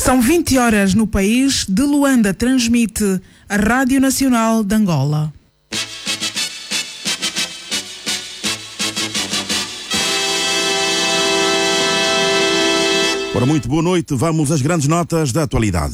São 20 horas no país. De Luanda transmite a Rádio Nacional de Angola. Ora, muito boa noite. Vamos às grandes notas da atualidade.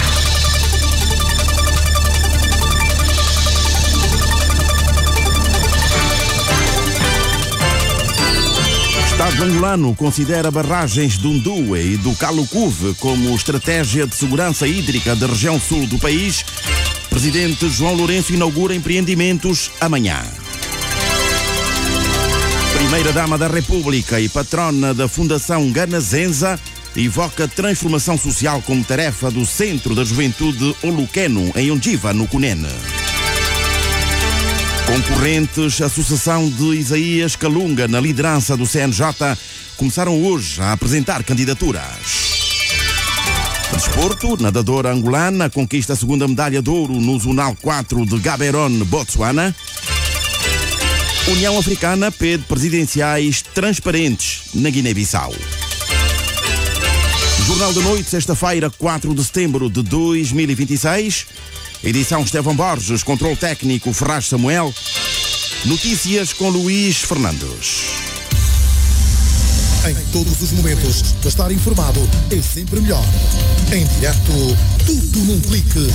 O Estado angolano considera barragens do Ndue e do Calucuve como estratégia de segurança hídrica da região sul do país. Presidente João Lourenço inaugura empreendimentos amanhã. Primeira-Dama da República e patrona da Fundação Ganazenza evoca transformação social como tarefa do Centro da Juventude Oluqueno, em Ondiva, no Cunene. Concorrentes, Associação de Isaías Calunga, na liderança do CNJ, começaram hoje a apresentar candidaturas. Desporto, nadadora angolana conquista a segunda medalha de ouro no Zonal 4 de Gaborone, Botsuana. União Africana pede presidenciais transparentes na Guiné-Bissau. Jornal da Noite, sexta-feira, 4 de setembro de 2026. Edição Estevão Borges, controle técnico Ferraz Samuel. Notícias com Luís Fernandes. Em todos os momentos, estar informado é sempre melhor. Em direto, tudo num clique.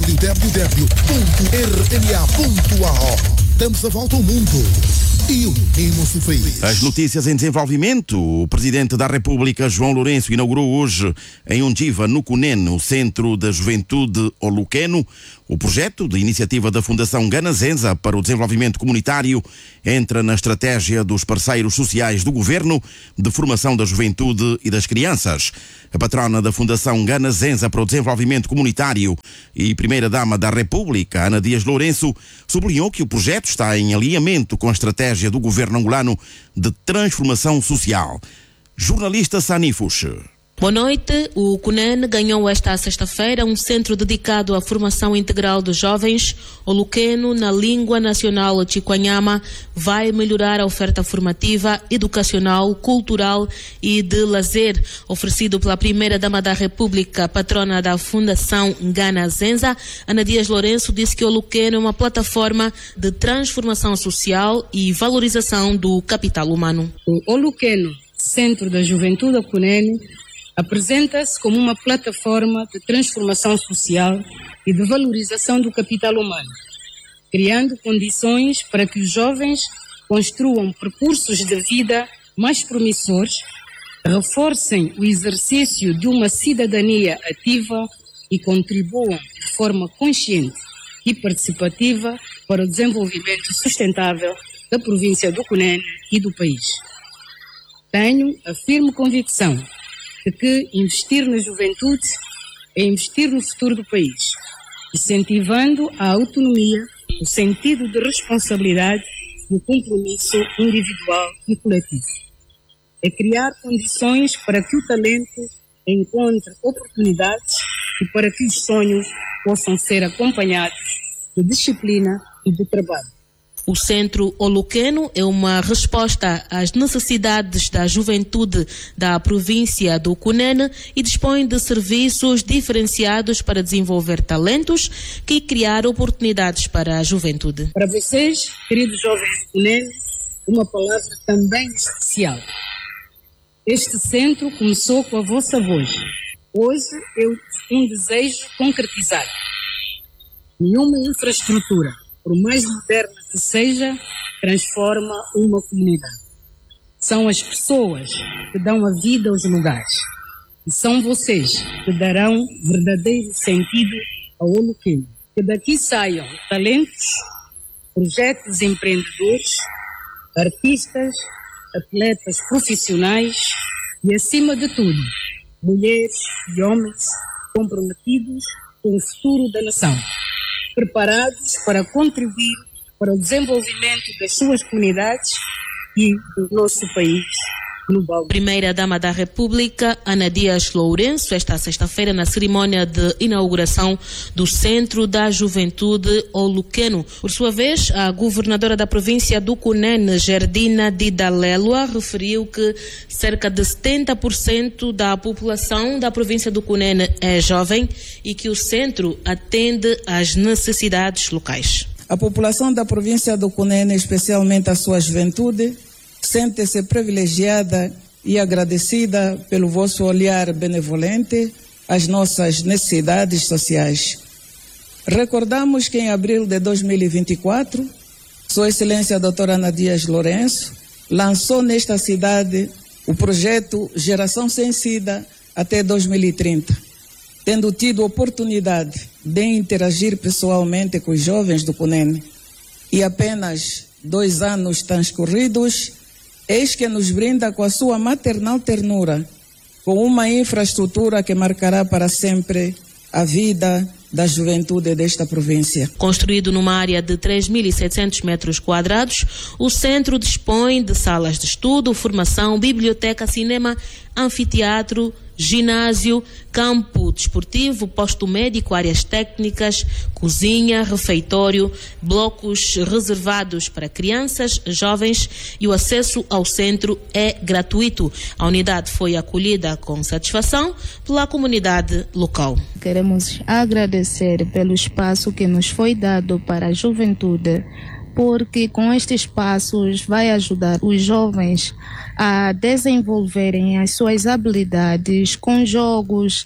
www.rma.ao. Damos a volta ao mundo e unimos o país. As notícias em desenvolvimento. O Presidente da República, João Lourenço, inaugurou hoje em Ondiva, no Cunene, o Centro da Juventude Oluqueno. O projeto de iniciativa da Fundação Ganazenza para o Desenvolvimento Comunitário entra na estratégia dos parceiros sociais do Governo de formação da juventude e das crianças. A patrona da Fundação Ganazenza para o Desenvolvimento Comunitário e Primeira-Dama da República, Ana Dias Lourenço, sublinhou que o projeto está em alinhamento com a estratégia do governo angolano de transformação social. Jornalista Sani Fuxe. Boa noite. O Cunene ganhou esta sexta-feira um centro dedicado à formação integral de jovens. Oluqueno, na língua nacional Chiquanyama, vai melhorar a oferta formativa, educacional, cultural e de lazer, oferecido pela Primeira-Dama da República, patrona da Fundação Ganazenza. Ana Dias Lourenço disse que Oluqueno é uma plataforma de transformação social e valorização do capital humano. O Oluqueno, Centro da Juventude Cunene, apresenta-se como uma plataforma de transformação social e de valorização do capital humano, criando condições para que os jovens construam percursos de vida mais promissores, reforcem o exercício de uma cidadania ativa e contribuam de forma consciente e participativa para o desenvolvimento sustentável da província do Cunene e do país. Tenho a firme convicção de que investir na juventude é investir no futuro do país, incentivando a autonomia, o sentido de responsabilidade e o compromisso individual e coletivo. É criar condições para que o talento encontre oportunidades e para que os sonhos possam ser acompanhados de disciplina e de trabalho. O Centro Oluqueno é uma resposta às necessidades da juventude da província do Cunene e dispõe de serviços diferenciados para desenvolver talentos e criar oportunidades para a juventude. Para vocês, queridos jovens do Cunene, uma palavra também especial. Este centro começou com a vossa voz. Hoje é um desejo concretizado. Nenhuma infraestrutura, por mais moderna que seja, transforma uma comunidade. São as pessoas que dão a vida aos lugares. E são vocês que darão verdadeiro sentido ao Oluqueno. Que daqui saiam talentos, projetos empreendedores, artistas, atletas profissionais e, acima de tudo, mulheres e homens comprometidos com o futuro da nação, preparados para contribuir para o desenvolvimento das suas comunidades e do nosso país global. Primeira-Dama da República, Ana Dias Lourenço, esta sexta-feira na cerimónia de inauguração do Centro da Juventude Oluqueno. Por sua vez, a governadora da província do Cunene, Gerdina Didalelua, referiu que cerca de 70% da população da província do Cunene é jovem e que o centro atende às necessidades locais. A população da província do Cunene, especialmente a sua juventude, sente-se privilegiada e agradecida pelo vosso olhar benevolente às nossas necessidades sociais. Recordamos que em abril de 2024, Sua Excelência a Doutora Ana Dias Lourenço lançou nesta cidade o projeto Geração Sem Sida até 2030, tendo tido oportunidade de interagir pessoalmente com os jovens do Cunene. E apenas 2 anos transcorridos, eis que nos brinda com a sua maternal ternura, com uma infraestrutura que marcará para sempre a vida da juventude desta província. Construído numa área de 3.700 metros quadrados, o centro dispõe de salas de estudo, formação, biblioteca, cinema, anfiteatro, ginásio, campo desportivo, posto médico, áreas técnicas, cozinha, refeitório, blocos reservados para crianças, jovens, e o acesso ao centro é gratuito. A unidade foi acolhida com satisfação pela comunidade local. Queremos agradecer pelo espaço que nos foi dado para a juventude, porque com estes passos vai ajudar os jovens a desenvolverem as suas habilidades com jogos,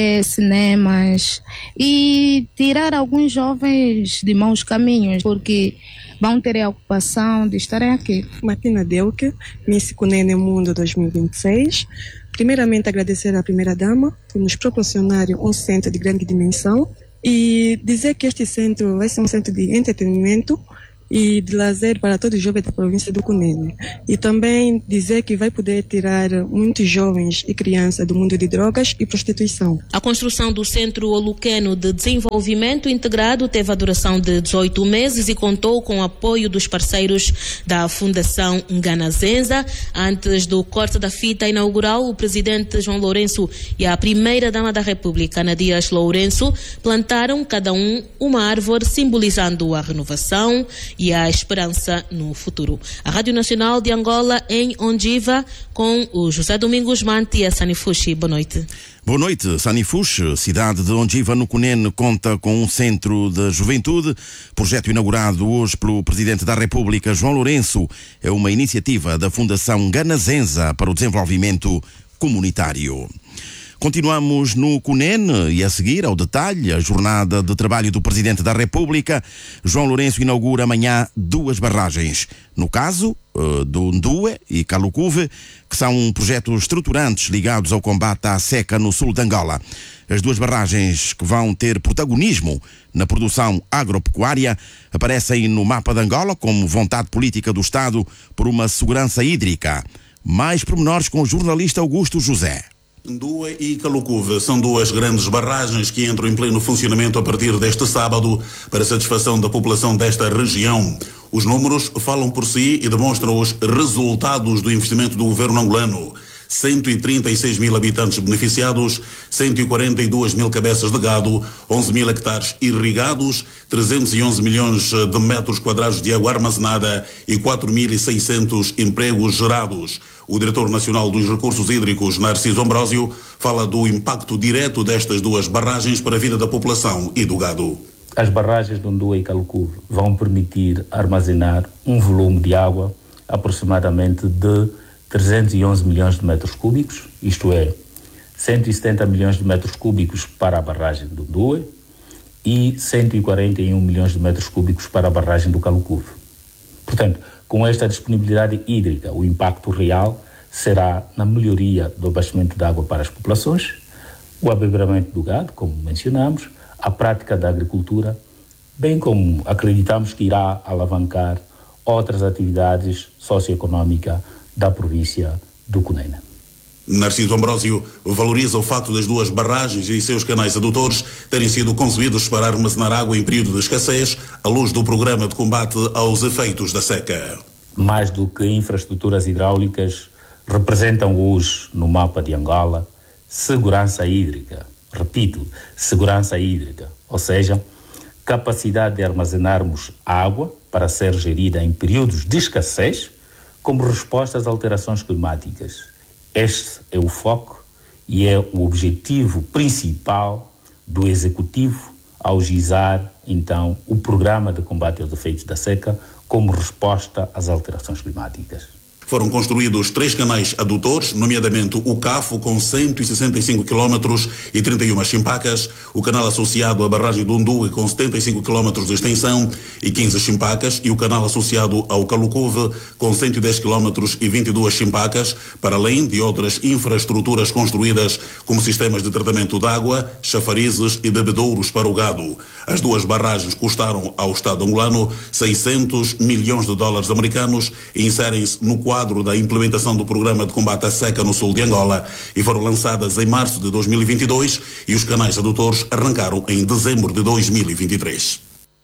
cinemas, e tirar alguns jovens de maus caminhos, porque vão ter a ocupação de estarem aqui. Martina Delke, Miss Cunene Mundo 2026. Primeiramente, agradecer à Primeira-Dama por nos proporcionar um centro de grande dimensão e dizer que este centro vai ser um centro de entretenimento e de lazer para todos os jovens da província do Cunene. E também dizer que vai poder tirar muitos jovens e crianças do mundo de drogas e prostituição. A construção do Centro Oluqueno de Desenvolvimento Integrado teve a duração de 18 meses e contou com o apoio dos parceiros da Fundação Nganazenza. Antes do corte da fita inaugural, o presidente João Lourenço e a Primeira-Dama da República, Ana Dias Lourenço, plantaram cada um uma árvore simbolizando a renovação e a esperança no futuro. A Rádio Nacional de Angola em Ondiva, com o José Domingos Manti e a Sanifushi. Boa noite. Boa noite, Sanifushi. Cidade de Ondiva, no Cunene, conta com um centro de juventude. Projeto inaugurado hoje pelo Presidente da República, João Lourenço. É uma iniciativa da Fundação Nganazenza para o desenvolvimento comunitário. Continuamos no Cunene e a seguir, ao detalhe, a jornada de trabalho do Presidente da República. João Lourenço inaugura amanhã 2 barragens. No caso do Ndue e Calucuve, que são projetos estruturantes ligados ao combate à seca no sul de Angola. As 2 barragens que vão ter protagonismo na produção agropecuária aparecem no mapa de Angola como vontade política do Estado por uma segurança hídrica. Mais pormenores com o jornalista Augusto José. Ndue e Calucuve são 2 grandes barragens que entram em pleno funcionamento a partir deste sábado para satisfação da população desta região. Os números falam por si e demonstram os resultados do investimento do governo angolano. 136 mil habitantes beneficiados, 142 mil cabeças de gado, 11 mil hectares irrigados, 311 milhões de metros quadrados de água armazenada e 4.600 empregos gerados. O diretor nacional dos recursos hídricos, Narciso Ambrósio, fala do impacto direto destas 2 barragens para a vida da população e do gado. As barragens de Ndue e Calucuve vão permitir armazenar um volume de água aproximadamente de 311 milhões de metros cúbicos, isto é, 170 milhões de metros cúbicos para a barragem do Ndue e 141 milhões de metros cúbicos para a barragem do Calucuve. Portanto, com esta disponibilidade hídrica, o impacto real será na melhoria do abastecimento de água para as populações, o abeberamento do gado, como mencionamos, a prática da agricultura, bem como acreditamos que irá alavancar outras atividades socioeconómicas da província do Cunene. Narciso Ambrósio valoriza o facto das 2 barragens e seus canais adutores terem sido concebidos para armazenar água em período de escassez, à luz do programa de combate aos efeitos da seca. Mais do que infraestruturas hidráulicas, representam hoje, no mapa de Angola, segurança hídrica. Repito, segurança hídrica, ou seja, capacidade de armazenarmos água para ser gerida em períodos de escassez como resposta às alterações climáticas. Este é o foco e é o objetivo principal do Executivo ao gizar, então, o Programa de Combate aos Efeitos da Seca como resposta às alterações climáticas. Foram construídos 3 canais adutores, nomeadamente o CAFO, com 165 km e 31 chimpacas, o canal associado à barragem do Unduwe, com 75 km de extensão e 15 chimpacas, e o canal associado ao Kalukuve, com 110 km e 22 chimpacas, para além de outras infraestruturas construídas, como sistemas de tratamento de água, chafarizes e bebedouros para o gado. As 2 barragens custaram ao Estado angolano 600 milhões de dólares americanos e inserem-se no quadro da implementação do Programa de Combate à Seca no sul de Angola e foram lançadas em março de 2022 e os canais adutores arrancaram em dezembro de 2023.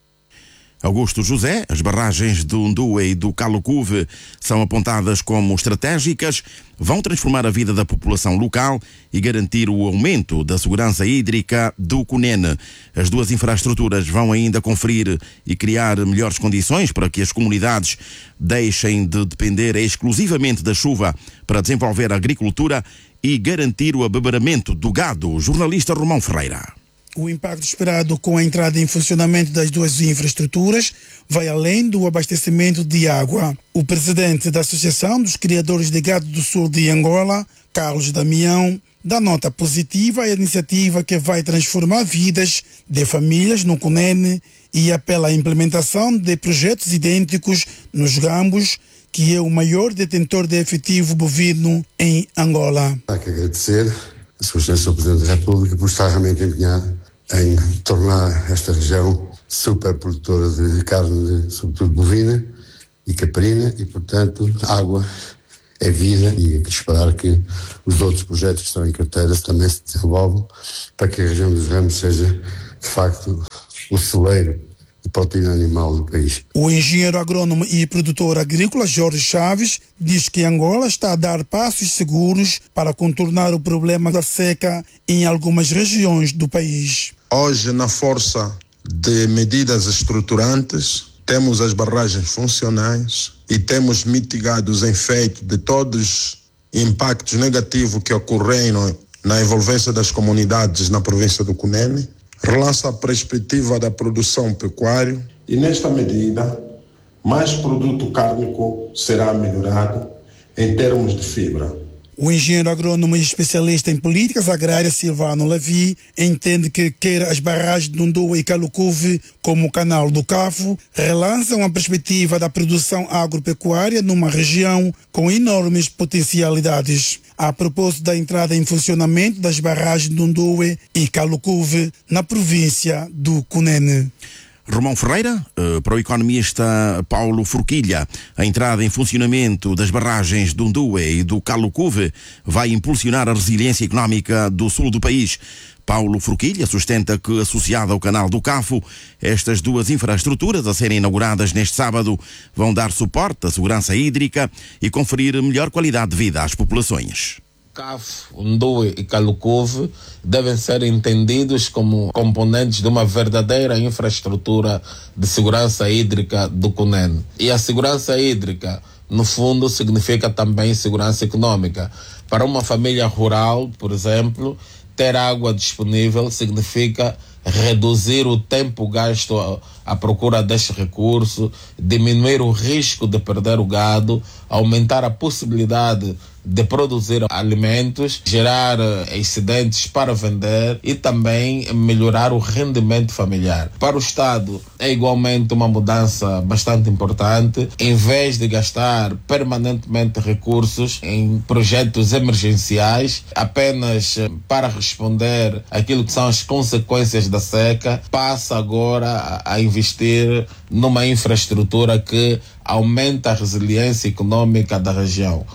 Augusto José, as barragens do Unduwe e do Kalukuve são apontadas como estratégicas, vão transformar a vida da população local e garantir o aumento da segurança hídrica do Cunene. As 2 infraestruturas vão ainda conferir e criar melhores condições para que as comunidades deixem de depender exclusivamente da chuva para desenvolver a agricultura e garantir o abeberamento do gado. Jornalista Romão Ferreira. O impacto esperado com a entrada em funcionamento das 2 infraestruturas vai além do abastecimento de água. O presidente da Associação dos Criadores de Gado do Sul de Angola, Carlos Damião, dá nota positiva à iniciativa que vai transformar vidas de famílias no Cunene e apela à implementação de projetos idênticos nos Gambos, que é o maior detentor de efetivo bovino em Angola. Há que agradecer a Sua Excelência o Presidente da República por estar realmente empenhado em tornar esta região super produtora de carne, sobretudo bovina e caprina, e, portanto, água é vida, e esperar que os outros projetos que estão em carteira também se desenvolvam para que a região dos Ramos seja, de facto, o celeiro de proteína animal do país. O engenheiro agrônomo e produtor agrícola Jorge Chaves diz que Angola está a dar passos seguros para contornar o problema da seca em algumas regiões do país. Hoje, na força de medidas estruturantes, temos as barragens funcionais e temos mitigado os efeitos de todos os impactos negativos que ocorreram na envolvência das comunidades na província do Cunene. Relança a perspectiva da produção pecuária e, nesta medida, mais produto cárnico será melhorado em termos de fibra. O engenheiro agrônomo e especialista em políticas agrárias Silvano Levi entende que quer as barragens de Unduwe e Kalukuve, como o canal do Cafo, relançam a perspectiva da produção agropecuária numa região com enormes potencialidades. A propósito da entrada em funcionamento das barragens de Unduwe e Kalukuve na província do Cunene. Romão Ferreira, para o economista Paulo Forquilha, a entrada em funcionamento das barragens do Unduwe e do Kalukuve vai impulsionar a resiliência económica do sul do país. Paulo Forquilha sustenta que, associada ao canal do Cafo, estas 2 infraestruturas a serem inauguradas neste sábado vão dar suporte à segurança hídrica e conferir melhor qualidade de vida às populações. CAF, Unduwe e Kalukuve devem ser entendidos como componentes de uma verdadeira infraestrutura de segurança hídrica do Cunene. E a segurança hídrica, no fundo, significa também segurança econômica. Para uma família rural, por exemplo, ter água disponível significa reduzir o tempo gasto à procura deste recurso, diminuir o risco de perder o gado, aumentar a possibilidade de produzir alimentos, gerar excedentes para vender e também melhorar o rendimento familiar. Para o Estado é igualmente uma mudança bastante importante. Em vez de gastar permanentemente recursos em projetos emergenciais apenas para responder àquilo que são as consequências da seca, passa agora a investir numa infraestrutura que aumenta a resiliência econômica da região.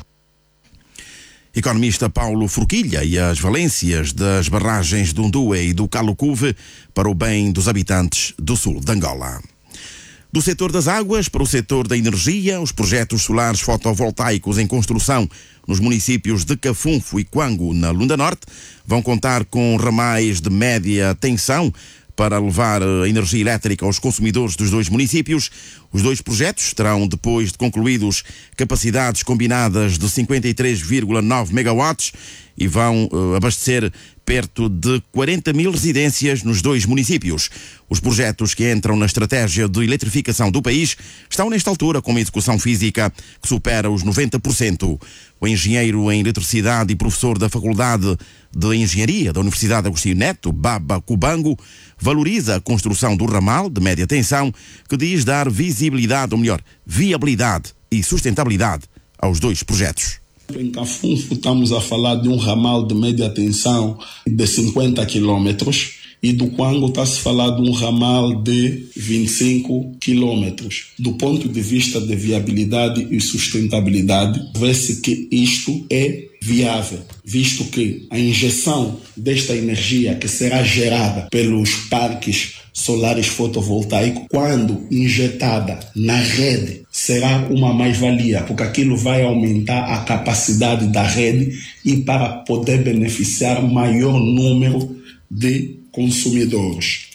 Economista Paulo Forquilha e as valências das barragens do Unduwe e do Kalukuve para o bem dos habitantes do sul de Angola. Do setor das águas para o setor da energia, os projetos solares fotovoltaicos em construção nos municípios de Cafunfo e Quango, na Lunda Norte, vão contar com ramais de média tensão para levar a energia elétrica aos consumidores dos dois municípios. Os dois projetos terão, depois de concluídos, capacidades combinadas de 53,9 megawatts e vão abastecer perto de 40 mil residências nos dois municípios. Os projetos que entram na estratégia de eletrificação do país estão, nesta altura, com uma execução física que supera os 90%. O engenheiro em eletricidade e professor da Faculdade de Engenharia da Universidade Agostinho Neto, Baba Cubango, valoriza a construção do ramal de média tensão, que diz dar visibilidade, ou melhor, viabilidade e sustentabilidade aos dois projetos. Em Cafunfo estamos a falar de um ramal de média tensão de 50 quilômetros e do Quango está-se a falar de um ramal de 25 quilômetros. Do ponto de vista de viabilidade e sustentabilidade, vê-se que isto é viável, visto que a injeção desta energia que será gerada pelos parques solares fotovoltaicos, quando injetada na rede, será uma mais-valia, porque aquilo vai aumentar a capacidade da rede e para poder beneficiar maior número de consumidores.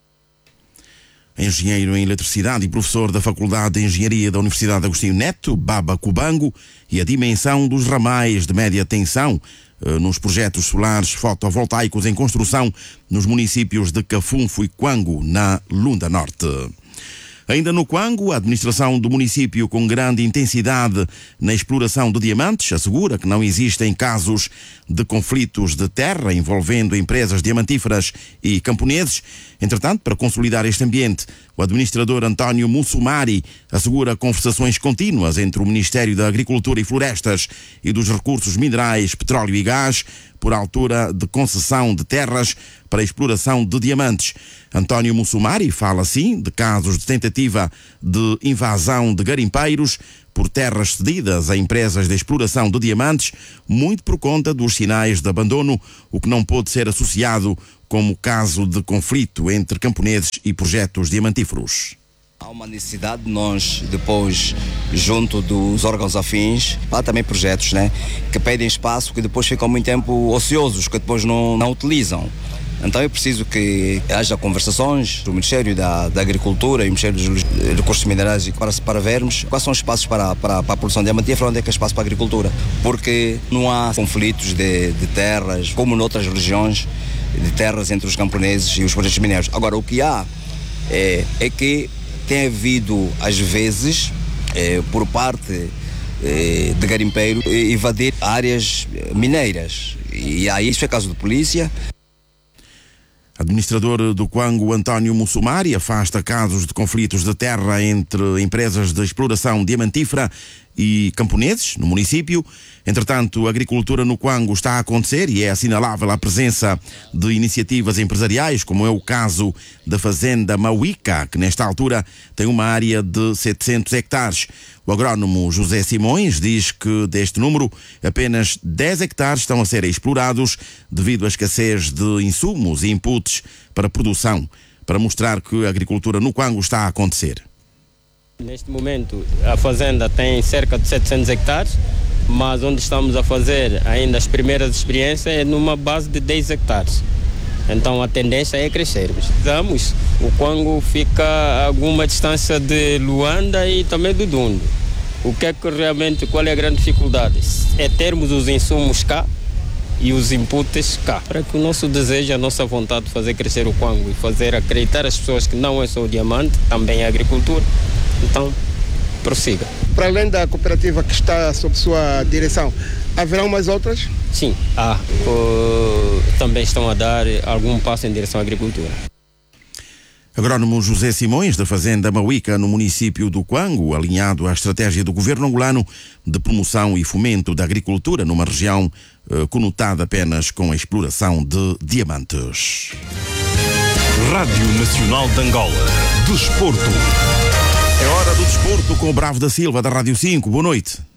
Engenheiro em eletricidade e professor da Faculdade de Engenharia da Universidade Agostinho Neto, Baba Cubango, e a dimensão dos ramais de média tensão nos projetos solares fotovoltaicos em construção nos municípios de Cafunfo e Quango, na Lunda Norte. Ainda no Quango, a administração do município, com grande intensidade na exploração de diamantes, assegura que não existem casos de conflitos de terra envolvendo empresas diamantíferas e camponeses. Entretanto, para consolidar este ambiente, o administrador António Mussumari assegura conversações contínuas entre o Ministério da Agricultura e Florestas e dos Recursos Minerais, Petróleo e Gás, por altura de concessão de terras para a exploração de diamantes. António Mussumari fala, assim, de casos de tentativa de invasão de garimpeiros por terras cedidas a empresas de exploração de diamantes, muito por conta dos sinais de abandono, o que não pode ser associado como caso de conflito entre camponeses e projetos diamantíferos. Há uma necessidade de nós, depois, junto dos órgãos afins, há também projetos, que pedem espaço, que depois ficam muito tempo ociosos, que depois não utilizam. Então é preciso que haja conversações do Ministério da Agricultura e o Ministério dos Recursos Minerais para vermos quais são os espaços para a produção diamantífera, onde é que é espaço para a agricultura. Porque não há conflitos de terras, como noutras regiões, de terras entre os camponeses e os projetos mineiros. Agora, o que há é que tem havido, às vezes, por parte de garimpeiro, invadir áreas mineiras. E aí isso é caso de polícia. Administrador do Quango, António Mussumari, afasta casos de conflitos de terra entre empresas de exploração diamantífera e camponeses no município. Entretanto, a agricultura no Quango está a acontecer e é assinalável a presença de iniciativas empresariais, como é o caso da Fazenda Mauica, que nesta altura tem uma área de 700 hectares. O agrónomo José Simões diz que deste número, apenas 10 hectares estão a ser explorados devido à escassez de insumos e inputs para a produção, para mostrar que a agricultura no Quango está a acontecer. Neste momento, a fazenda tem cerca de 700 hectares, mas onde estamos a fazer ainda as primeiras experiências é numa base de 10 hectares. Então a tendência é crescer. O Quango fica a alguma distância de Luanda e também do Dundo. O que é que realmente, qual é a grande dificuldade? É termos os insumos cá e os inputs cá. Para que o nosso desejo, a nossa vontade de fazer crescer o Quango e fazer acreditar as pessoas que não é só o diamante, também é a agricultura. Então, prossiga. Para além da cooperativa que está sob sua direção, haverão mais outras? Sim, também estão a dar algum passo em direção à agricultura. Agrónomo José Simões, da Fazenda Mauica, no município do Quango, alinhado à estratégia do governo angolano de promoção e fomento da agricultura numa região conotada apenas com a exploração de diamantes. Rádio Nacional de Angola. Desporto. É hora do desporto com o Bravo da Silva, da Rádio 5. Boa noite.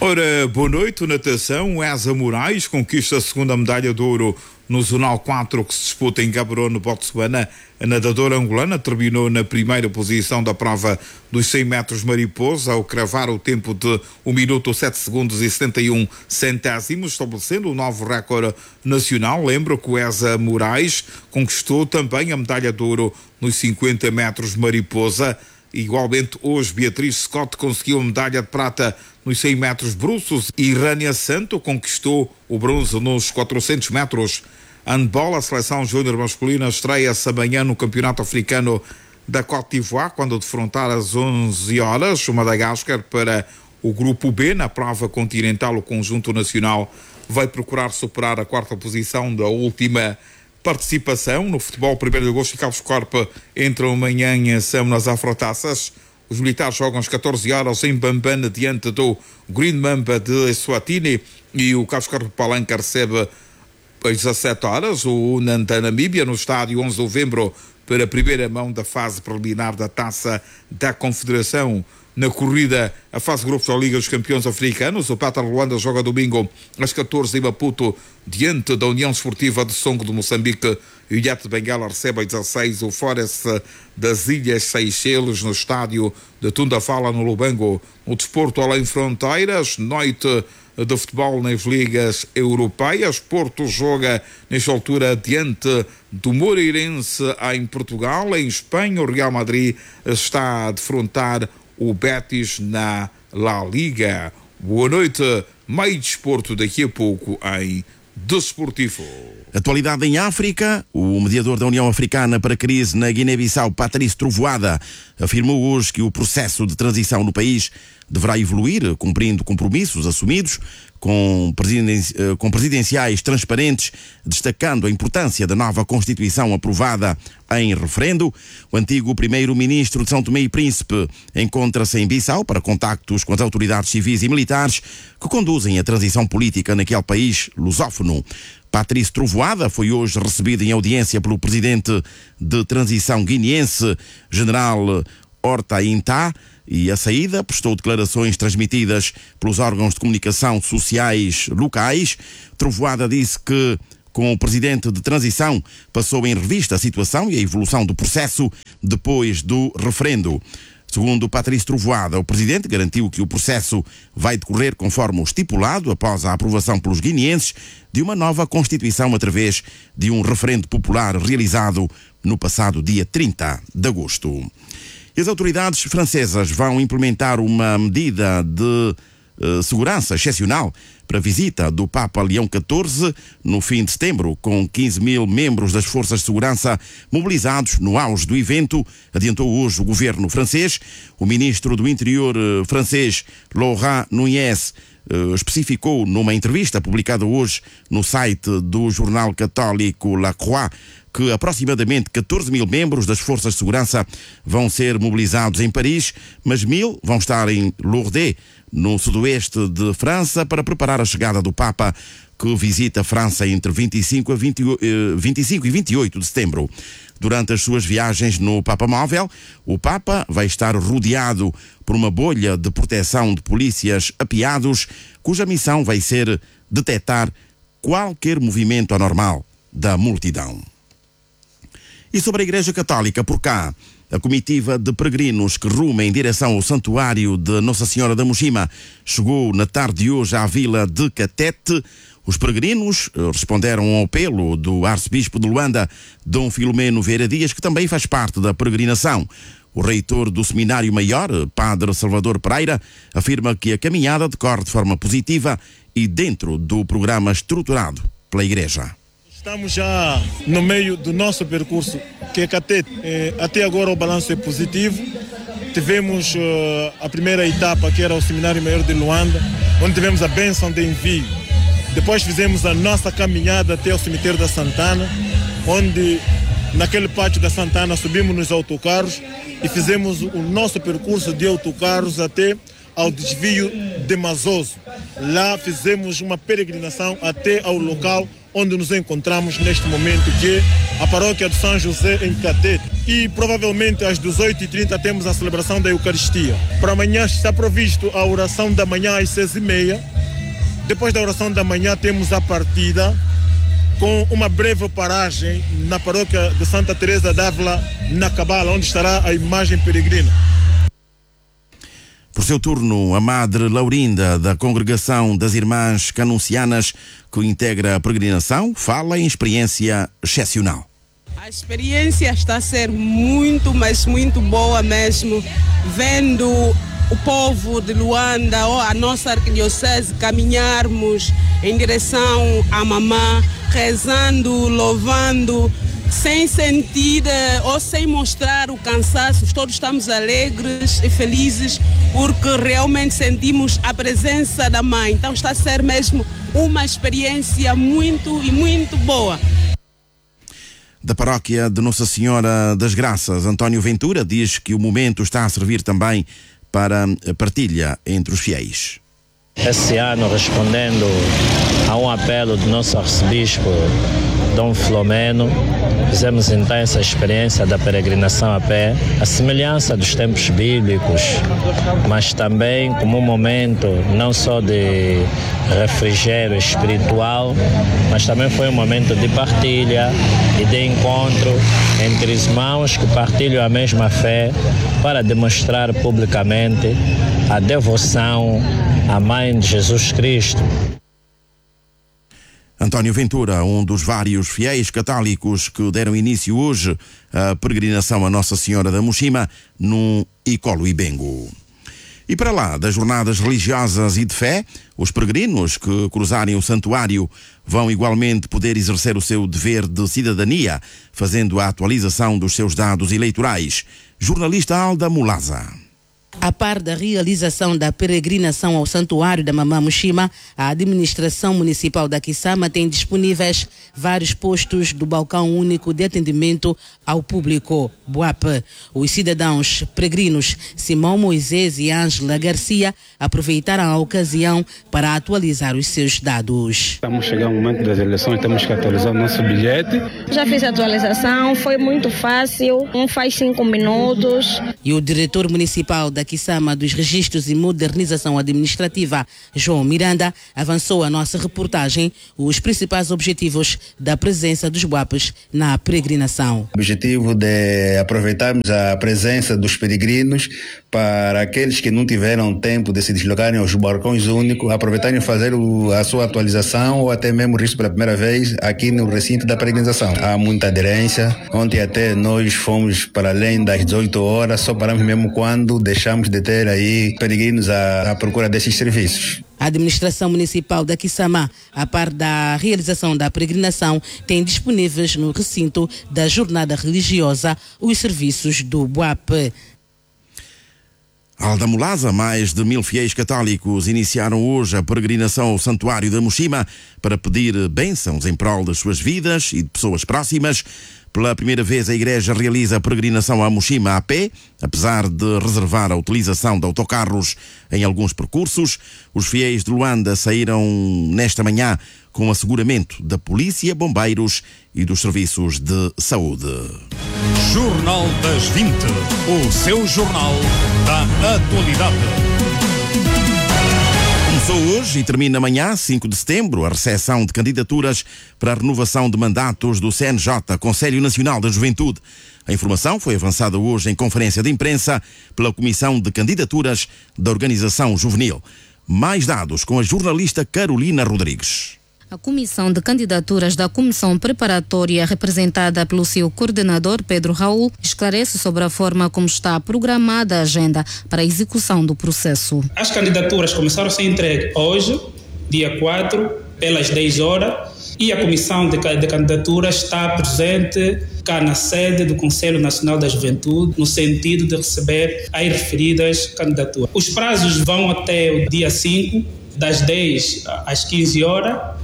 Ora, boa noite. Natação, Eza Moraes conquista a segunda medalha de ouro no Zonal 4 que se disputa em Gaborone, Botsuana. A nadadora angolana terminou na primeira posição da prova dos 100 metros mariposa ao cravar o tempo de 1 minuto 7 segundos e 71 centésimos, estabelecendo um novo recorde nacional. Lembro que o Eza Moraes conquistou também a medalha de ouro nos 50 metros mariposa. Igualmente hoje Beatriz Scott conseguiu a medalha de prata nos 100 metros bruços e Rania Santo conquistou o bronze nos 400 metros. Handball, a seleção júnior masculina estreia-se amanhã no Campeonato Africano da Côte d'Ivoire, quando defrontar às 11 horas o Madagascar para o Grupo B. Na prova continental, o conjunto nacional vai procurar superar a 4ª posição da última participação. No futebol, 1º de agosto e Cabo Corpo entram amanhã em ação nas Afrotaças. Os militares jogam às 14 horas em Bambana diante do Green Mamba de Eswatini e o Cabo Corpo Palanca recebe às 17 horas o Unan da Namíbia no estádio 11 de novembro para a primeira mão da fase preliminar da Taça da Confederação. Na corrida, a fase de grupos da Liga dos Campeões Africanos, o Pata Luanda joga domingo às 14 em Maputo, diante da União Esportiva de Songo de Moçambique. E o Ilhete de Bengala recebe às 16 o Forest das Ilhas Seychelles no estádio de Tundafala, no Lubango. O desporto além fronteiras, noite de futebol nas ligas europeias. Porto joga nesta altura diante do Moreirense em Portugal. Em Espanha, o Real Madrid está a defrontar o Betis na La Liga. Boa noite, meio desporto daqui a pouco em Desportivo. Atualidade em África. O mediador da União Africana para a crise na Guiné-Bissau, Patrice Trovoada, afirmou hoje que o processo de transição no país deverá evoluir, cumprindo compromissos assumidos com presidenciais transparentes, destacando a importância da nova Constituição aprovada em referendo. O antigo primeiro-ministro de São Tomé e Príncipe encontra-se em Bissau para contactos com as autoridades civis e militares que conduzem a transição política naquele país lusófono. Patrice Trovoada foi hoje recebido em audiência pelo presidente de transição guineense, general Horta Intá, e a saída prestou declarações transmitidas pelos órgãos de comunicação sociais locais. Trovoada disse que, com o presidente de transição, passou em revista a situação e a evolução do processo depois do referendo. Segundo Patrice Trovoada, o presidente garantiu que o processo vai decorrer conforme o estipulado após a aprovação pelos guineenses de uma nova Constituição através de um referendo popular realizado no passado dia 30 de agosto. E as autoridades francesas vão implementar uma medida de segurança excepcional para a visita do Papa Leão XIV no fim de setembro, com 15 mil membros das forças de segurança mobilizados no auge do evento, adiantou hoje o governo francês. O ministro do Interior francês, Laurent Nunez, especificou numa entrevista publicada hoje no site do jornal católico La Croix que aproximadamente 14 mil membros das forças de segurança vão ser mobilizados em Paris, mas 1.000 vão estar em Lourdes, no sudoeste de França, para preparar a chegada do Papa, que visita a França entre 25 e 28 de setembro. Durante as suas viagens no Papa Móvel, o Papa vai estar rodeado por uma bolha de proteção de polícias apiados, cuja missão vai ser detectar qualquer movimento anormal da multidão. E sobre a Igreja Católica, por cá, a comitiva de peregrinos que ruma em direção ao Santuário de Nossa Senhora da Mochima chegou na tarde de hoje à vila de Catete. Os peregrinos responderam ao apelo do arcebispo de Luanda, Dom Filomeno Vieira Dias, que também faz parte da peregrinação. O reitor do Seminário Maior, Padre Salvador Pereira, afirma que a caminhada decorre de forma positiva e dentro do programa estruturado pela Igreja. Estamos já no meio do nosso percurso, que é Catete. Até agora o balanço é positivo. Tivemos a primeira etapa, que era o Seminário Maior de Luanda, onde tivemos a bênção de envio. Depois fizemos a nossa caminhada até o cemitério da Santana, onde naquele pátio da Santana subimos nos autocarros e fizemos o nosso percurso de autocarros até ao desvio de Mazoso. Lá fizemos uma peregrinação até ao local onde nos encontramos neste momento, que é a paróquia de São José em Catete. e provavelmente às 18h30 temos a celebração da Eucaristia. Para amanhã está previsto a oração da manhã às 6h30. Depois da oração da manhã temos a partida com uma breve paragem na paróquia de Santa Teresa d'Ávila, na Cabala, onde estará a imagem peregrina. Por seu turno, a Madre Laurinda, da Congregação das Irmãs Canuncianas, que integra a peregrinação, fala em experiência excepcional. A experiência está a ser muito, mas muito boa mesmo, vendo o povo de Luanda, ou a nossa arquidiocese, caminharmos em direção à mamã, rezando, louvando, sem sentir ou sem mostrar o cansaço. Todos estamos alegres e felizes porque realmente sentimos a presença da mãe. Então está a ser mesmo uma experiência muito e muito boa. Da paróquia de Nossa Senhora das Graças, António Ventura diz que o momento está a servir também para a partilha entre os fiéis. Esse ano, respondendo a um apelo do nosso arcebispo Dom Filomeno, fizemos então essa experiência da peregrinação a pé, a semelhança dos tempos bíblicos, mas também como um momento não só de refrigério espiritual, mas também foi um momento de partilha e de encontro entre irmãos que partilham a mesma fé para demonstrar publicamente a devoção à Mãe de Jesus Cristo. António Ventura, um dos vários fiéis católicos que deram início hoje à peregrinação a Nossa Senhora da Mushima no Icolo Ibengo. E para lá das jornadas religiosas e de fé, os peregrinos que cruzarem o santuário vão igualmente poder exercer o seu dever de cidadania, fazendo a atualização dos seus dados eleitorais. Jornalista Alda Mulaza. A par da realização da peregrinação ao Santuário da Mamã Mushima, a administração municipal da Kisama tem disponíveis vários postos do balcão único de atendimento ao público, BUAP. Os cidadãos peregrinos Simão Moisés e Ângela Garcia aproveitaram a ocasião para atualizar os seus dados. Estamos chegando ao momento das eleições, temos que atualizar o nosso bilhete. Já fiz a atualização, foi muito fácil, faz 5 minutos. E o diretor municipal da Kisama dos Registros e Modernização Administrativa, João Miranda, avançou a nossa reportagem os principais objetivos da presença dos BUAPs na peregrinação. O objetivo de aproveitarmos a presença dos peregrinos para aqueles que não tiveram tempo de se deslocarem aos balcões únicos, aproveitarem e fazer a sua atualização ou até mesmo registro pela primeira vez aqui no recinto da peregrinação. Há muita aderência. Ontem até nós fomos para além das 18 horas, só paramos mesmo quando deixamos de ter aí peregrinos à procura desses serviços. A administração municipal da Kisama, a par da realização da peregrinação, tem disponíveis no recinto da jornada religiosa os serviços do BUAP. Alda Mulaza, mais de 1000 fiéis católicos iniciaram hoje a peregrinação ao Santuário da Mushima para pedir bênçãos em prol das suas vidas e de pessoas próximas. Pela primeira vez, a Igreja realiza a peregrinação à Mushima a pé, apesar de reservar a utilização de autocarros em alguns percursos. Os fiéis de Luanda saíram nesta manhã com asseguramento da polícia, bombeiros e dos serviços de saúde. Jornal das 20, o seu jornal da atualidade. Começou hoje e termina amanhã, 5 de setembro, a recepção de candidaturas para a renovação de mandatos do CNJ, Conselho Nacional da Juventude. A informação foi avançada hoje em conferência de imprensa pela Comissão de Candidaturas da Organização Juvenil. Mais dados com a jornalista Carolina Rodrigues. A Comissão de Candidaturas da Comissão Preparatória, representada pelo seu coordenador Pedro Raul, esclarece sobre a forma como está programada a agenda para a execução do processo. As candidaturas começaram a ser entregues hoje, dia 4, pelas 10 horas, e a Comissão de Candidaturas está presente cá na sede do Conselho Nacional da Juventude, no sentido de receber as referidas candidaturas. Os prazos vão até o dia 5, das 10 às 15 horas,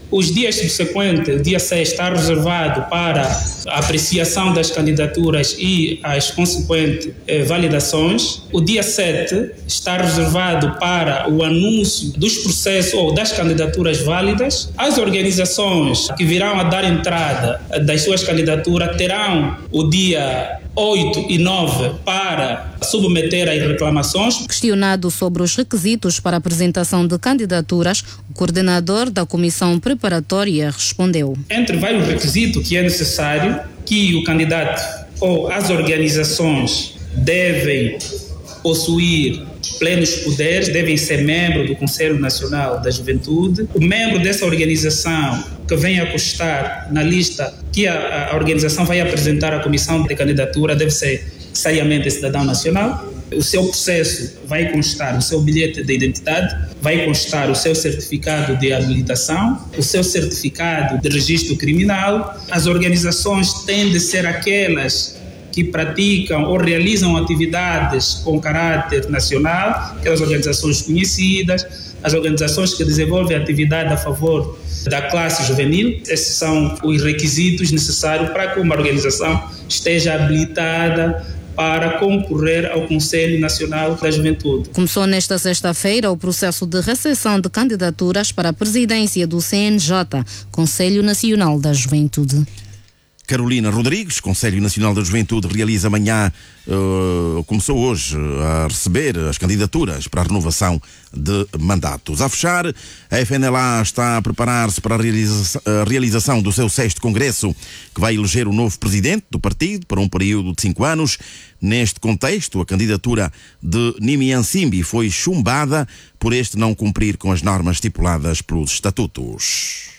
Os dias subsequentes, o dia 6 está reservado para a apreciação das candidaturas e as consequentes validações. O dia 7 está reservado para o anúncio dos processos ou das candidaturas válidas. As organizações que virão a dar entrada das suas candidaturas terão o dia 8 e 9 para submeter as reclamações. Questionado sobre os requisitos para a apresentação de candidaturas, o coordenador da comissão preparatória respondeu: Entre vários requisitos que é necessário que o candidato ou as organizações devem possuir plenos poderes, devem ser membro do Conselho Nacional da Juventude. O membro dessa organização que venha a constar na lista que a organização vai apresentar à comissão de candidatura deve ser necessariamente cidadão nacional. O seu processo vai constar o seu bilhete de identidade, vai constar o seu certificado de habilitação, o seu certificado de registro criminal. As organizações têm de ser aquelas que praticam ou realizam atividades com caráter nacional, aquelas organizações conhecidas, as organizações que desenvolvem atividade a favor da classe juvenil. Esses são os requisitos necessários para que uma organização esteja habilitada para concorrer ao Conselho Nacional da Juventude. Começou nesta sexta-feira o processo de recepção de candidaturas para a presidência do CNJ, Conselho Nacional da Juventude. Carolina Rodrigues, Conselho Nacional da Juventude, realiza amanhã, começou hoje a receber as candidaturas para a renovação de mandatos. A fechar, a FNLA está a preparar-se para a realização do seu 6º Congresso, que vai eleger o novo presidente do partido para um período de 5 anos. Neste contexto, a candidatura de Nimian Simbi foi chumbada por este não cumprir com as normas estipuladas pelos estatutos.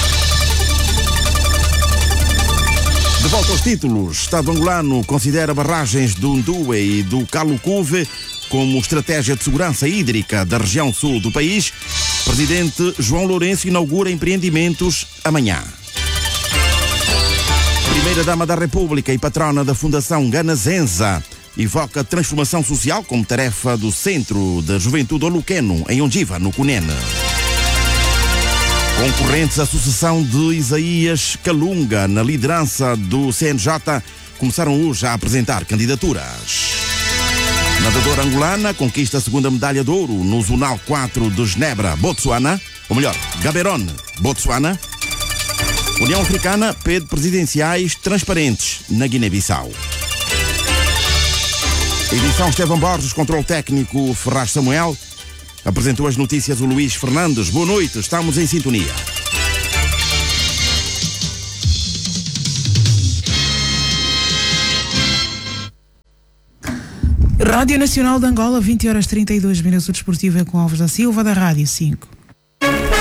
De volta aos títulos, Estado angolano considera barragens do Ndue e do Calucuve como estratégia de segurança hídrica da região sul do país. Presidente João Lourenço inaugura empreendimentos amanhã. Primeira-Dama da República e patrona da Fundação Ganazenza evoca transformação social como tarefa do Centro da Juventude Oluqueno, em Ondiva, no Cunene. Concorrentes à sucessão de Isaías Calunga na liderança do CNJ começaram hoje a apresentar candidaturas. Nadadora angolana conquista a 2ª medalha de ouro no Zonal 4 de Genebra, Botsuana, ou melhor, Gaborone, Botsuana. União Africana pede presidenciais transparentes na Guiné-Bissau. Edição Estevão Borges, controle técnico Ferraz Samuel. Apresentou as notícias o Luís Fernandes. Boa noite, estamos em sintonia. Rádio Nacional de Angola, 20h32, Minuto Desportivo com Alves da Silva, da Rádio 5.